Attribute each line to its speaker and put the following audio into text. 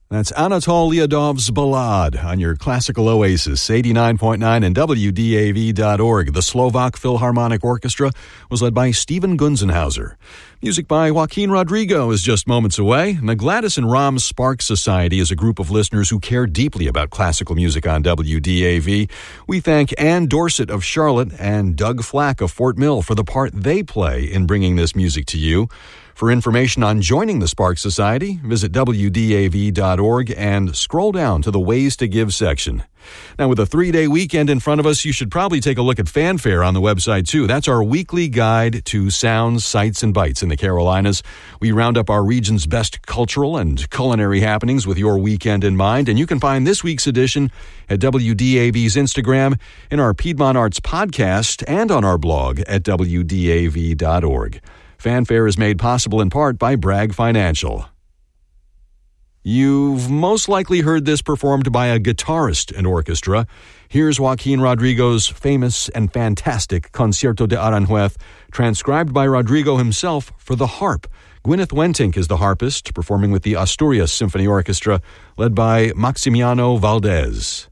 Speaker 1: That's Anatol Lyadov's Ballade on your classical oasis, 89.9 and WDAV.org. The Slovak Philharmonic Orchestra was led by Stephen Gunzenhauser. Music by Joaquin Rodrigo is just moments away. And the Gladys and Ram Sparks Society is a group of listeners who care deeply about classical music on WDAV. We thank Ann Dorsett of Charlotte and Doug Flack of Fort Mill for the part they play in bringing this music to you. For information on joining the Sparks Society, visit WDAV.org and scroll down to the Ways to Give section. Now, with a 3-day weekend in front of us, you should probably take a look at Fanfare on the website, too. That's our weekly guide to sounds, sights, and bites in the Carolinas. We round up our region's best cultural and culinary happenings with your weekend in mind, and you can find this week's edition at WDAV's Instagram, in our Piedmont Arts podcast, and on our blog at WDAV.org. Fanfare is made possible in part by Bragg Financial. You've most likely heard this performed by a guitarist and orchestra. Here's Joaquin Rodrigo's famous and fantastic Concierto de Aranjuez, transcribed by Rodrigo himself for the harp. Gwyneth Wentink is the harpist, performing with the Asturias Symphony Orchestra, led by Maximiano Valdez.